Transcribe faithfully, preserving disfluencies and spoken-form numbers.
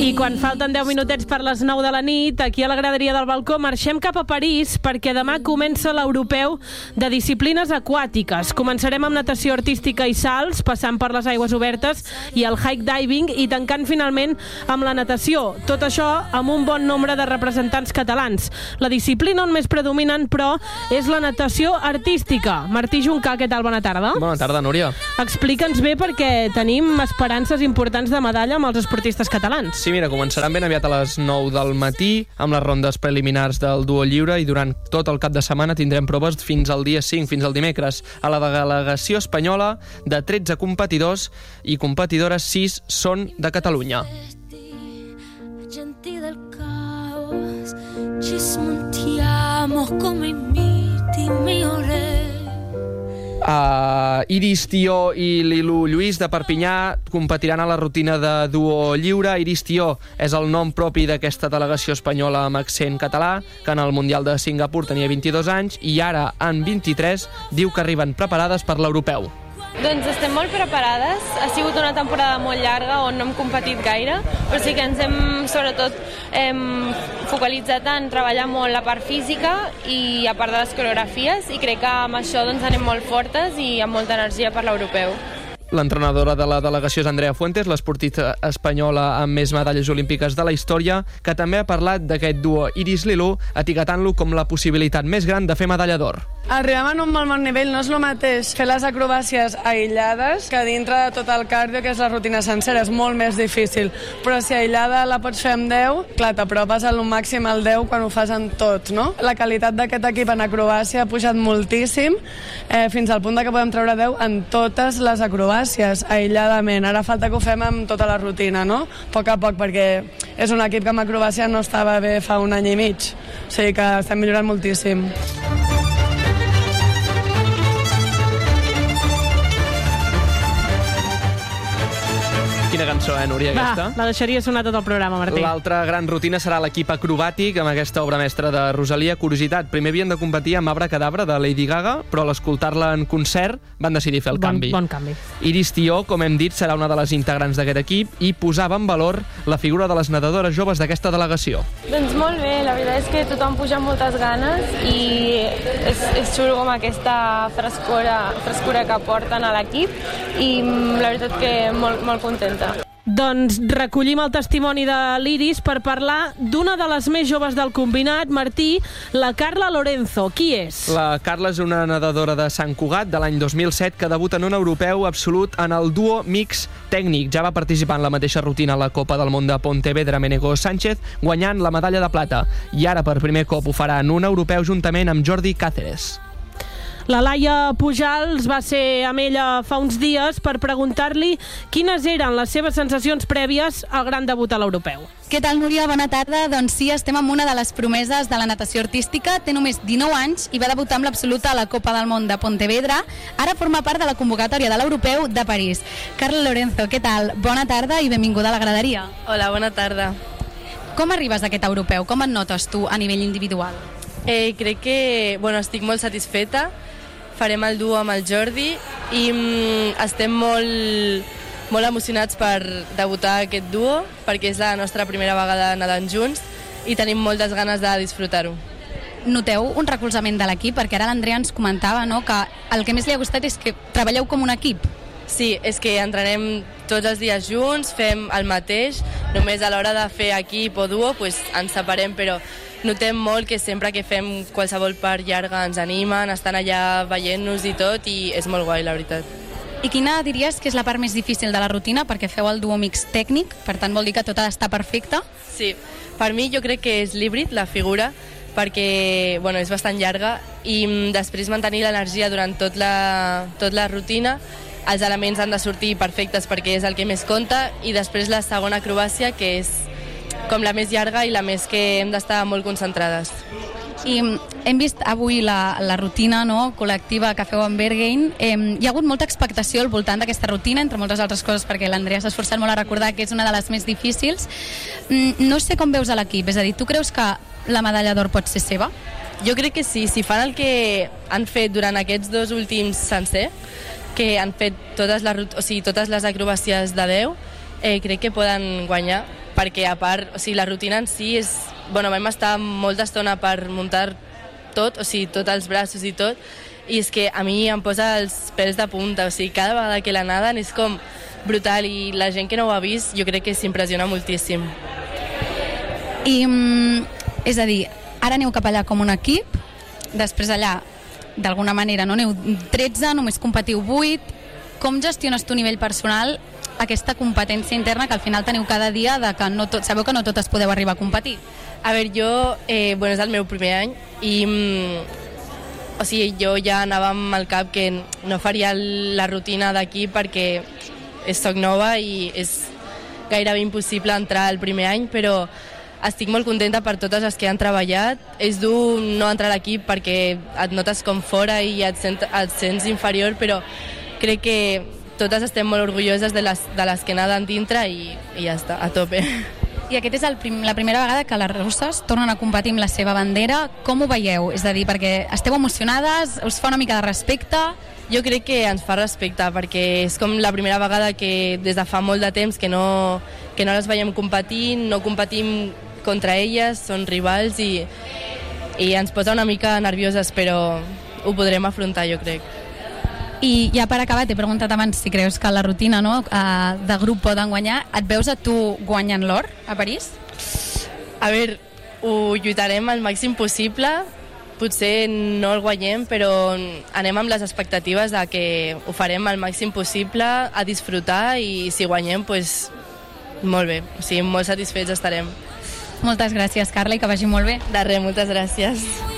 I quan falten deu minutets per les nou de la nit, aquí a la graderia del balcó marxem cap a París perquè demà comença l'Europeu de Disciplines Aquàtiques. Començarem amb natació artística i salts, passant per les aigües obertes i el hike diving i tancant finalment amb la natació. Tot això amb un bon nombre de representants catalans. La disciplina on més predominen, però, és la natació artística. Martí Juncà, què tal? Bona tarda. Bona tarda, Núria. Explica'ns bé perquè tenim esperances importants de medalla amb els esportistes catalans. Sí, mira, començaran ben aviat a les nou del matí amb les rondes preliminars del duo lliure i durant tot el cap de setmana tindrem proves fins al dia cinc, fins al dimecres. A la delegació espanyola, de tretze competidors i competidores, sis són de Catalunya. Uh, Iris Tió i Lilu Lluís de Perpinyà competiran a la rutina de duo lliure. Iris Tió és el nom propi d'aquesta delegació espanyola amb accent català, que en el Mundial de Singapur tenia vint-i-dos anys i ara, en vint-i-tres, diu que arriben preparades per l'europeu. Doncs estem molt preparades. Ha sigut una temporada molt llarga on no hem competit gaire, però sí que ens hem, sobretot, hem focalitzat en treballar molt la part física i a part de les coreografies, i crec que amb això doncs, anem molt fortes i amb molta energia per l'europeu. L'entrenadora de la delegació és Andrea Fuentes, l'esportista espanyola amb més medalles olímpiques de la història, que també ha parlat d'aquest duo Iris-Lilu, etiquetant-lo com la possibilitat més gran de fer medalla d'or. Arribem en un molt bon nivell, no és el mateix fer les acrobàcies aïllades que dintre de tot el cardio, que és la rutina sencera, és molt més difícil. Però si aïllada la pots fer amb deu, clar, t'apropes al màxim al deu quan ho fas en tots, no? La qualitat d'aquest equip en acrobàcia ha pujat moltíssim, eh, fins al punt de que podem treure deu en totes les acrobàcies, aïlladament. Ara falta que ho fem amb tota la rutina, no? A poc a poc, perquè és un equip que amb acrobàcia no estava bé fa un any i mig. O sigui que estem millorant moltíssim. Quina cançó, eh, Núria, aquesta? Va, la deixaria sonar tot el programa, Martí. L'altra gran rutina serà l'equip acrobàtic amb aquesta obra mestra de Rosalia. Curiositat, primer havien de competir amb Abracadabra de Lady Gaga, però a l'escoltar-la en concert van decidir fer el bon, canvi. Bon canvi. Iris Tió, com hem dit, serà una de les integrants d'aquest equip i posava en valor la figura de les nedadores joves d'aquesta delegació. Doncs molt bé, la veritat és que tothom puja amb moltes ganes i és, és xulo com aquesta frescura, frescura que porten a l'equip i la veritat que molt, molt contenta. Doncs recollim el testimoni de l'Iris per parlar d'una de les més joves del combinat, Martí, la Carla Lorenzo. Qui és? La Carla és una nedadora de Sant Cugat de l'any dos mil set que debuta en un europeu absolut en el duo mix tècnic. Ja va participar en la mateixa rutina a la Copa del Món de Pontevedra Menego Sánchez, guanyant la medalla de plata. I ara per primer cop ho farà en un europeu juntament amb Jordi Cáceres. La Laia Pujals va ser amb ella fa uns dies per preguntar-li quines eren les seves sensacions prèvies al gran debut a l'europeu. Què tal, Núria? Bona tarda. Doncs sí, estem amb una de les promeses de la natació artística. Té només dinou anys i va debutar amb l'absoluta a la Copa del Món de Pontevedra. Ara forma part de la convocatòria de l'europeu de París. Carla Lorenzo, què tal? Bona tarda i benvinguda a la graderia. Hola, bona tarda. Com arribes a aquest europeu? Com et notes tu a nivell individual? Eh, crec que bueno, estic molt satisfeta. Farem el duo amb el Jordi i mm, estem molt, molt emocionats per debutar aquest duo perquè és la nostra primera vegada nedant junts i tenim moltes ganes de disfrutar-ho. Noteu un recolzament de l'equip? Perquè ara l'Andrea ens comentava, no?, que el que més li ha gustat és que treballeu com un equip. Sí, és que entrenem tots els dies junts, fem el mateix, només a l'hora de fer equip o duo pues, ens separem, però notem molt que sempre que fem qualsevol part llarga ens animen, estan allà veient-nos i tot, i és molt guai, la veritat. I quina diries que és la part més difícil de la rutina? Perquè feu el duo mix tècnic, per tant vol dir que tot ha d'estar perfecte. Sí, per mi jo crec que és l'híbrid, la figura, perquè bueno, és bastant llarga, i després mantenir l'energia durant tot la, tot la rutina. Els elements han de sortir perfectes perquè és el que més compta, i després la segona acrobàcia, que és com la més llarga i la més que hem d'estar molt concentrades. I hem vist avui la, la rutina, no?, col·lectiva que feu amb Berghain. Eh, hi ha hagut molta expectació al voltant d'aquesta rutina, entre moltes altres coses, perquè l'Andrea s'ha esforçat molt a recordar que és una de les més difícils. Mm, no sé com veus a l'equip, és a dir, tu creus que la medalla d'or pot ser seva? Jo crec que sí, si fan el que han fet durant aquests dos últims sencer, que han fet totes les, o sigui, totes les acrobàcies de deu, eh, crec que poden guanyar, perquè a part, o sigui, la rutina en si és... Bueno, vam estar molta estona per muntar tot, o sigui, tots els braços i tot, i és que a mi em posa els pèls de punta, o sigui, cada vegada que la naden és com brutal, i la gent que no ho ha vist jo crec que s'impressiona moltíssim. I, mm, és a dir, ara aneu cap allà com un equip, després allà, d'alguna manera, no aneu tretze, només competiu vuit. Com gestiones tu a nivell personal aquesta competència interna que al final teniu cada dia, de que no tot, sabeu que no totes podeu arribar a competir? A veure, jo, eh, bueno, és el meu primer any i mm, o sigui, jo ja anava amb el cap que no faria la rutina d'aquí perquè soc nova i és gairebé impossible entrar el primer any, però estic molt contenta per totes les que han treballat. És dur no entrar a l'equip perquè et notes com fora i et, sent, et sents inferior, però crec que totes estem molt orgulloses de les, de les que naden dintre i, i ja està, a tope. I aquest és el prim, la primera vegada que les russes tornen a competir amb la seva bandera. Com ho veieu? És a dir, perquè esteu emocionades, us fa una mica de respecte? Jo crec que ens fa respecte, perquè és com la primera vegada que des de fa molt de temps que no, que no les veiem competint, no competim contra elles, són rivals i, i ens posa una mica nervioses, però ho podrem afrontar, jo crec. I ja per acabar, t'he preguntat abans si creus que la rutina, no, de grup poden guanyar. Et veus a tu guanyant l'or a París? A veure, ho lluitarem al màxim possible. Potser no el guanyem, però anem amb les expectatives de que ho farem al màxim possible, a disfrutar, i si guanyem, doncs molt bé. O sigui, molt satisfets estarem. Moltes gràcies, Carla, i que vagi molt bé. De res, moltes gràcies.